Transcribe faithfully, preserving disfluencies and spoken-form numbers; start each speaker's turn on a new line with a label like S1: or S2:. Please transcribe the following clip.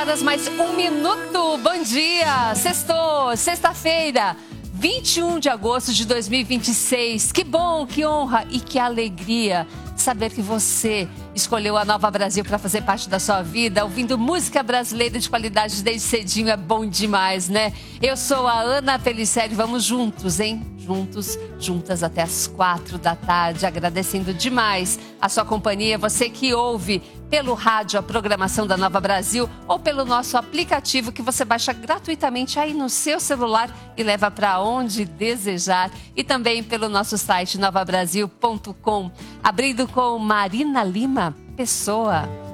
S1: Horas mais um minuto, bom dia, sextou, sexta-feira, vinte e um de agosto de dois mil e vinte e seis, que bom, que honra e que alegria saber que você escolheu a Nova Brasil para fazer parte da sua vida, ouvindo música brasileira de qualidade desde cedinho, é bom demais, né? Eu sou a Ana Peliceri, vamos juntos, hein? Juntos, juntas até as quatro da tarde, agradecendo demais a sua companhia, você que ouve pelo rádio a programação da Nova Brasil ou pelo nosso aplicativo que você baixa gratuitamente aí no seu celular e leva para onde desejar, e também pelo nosso site nova brasil ponto com, abrindo com Marina Lima Pessoa.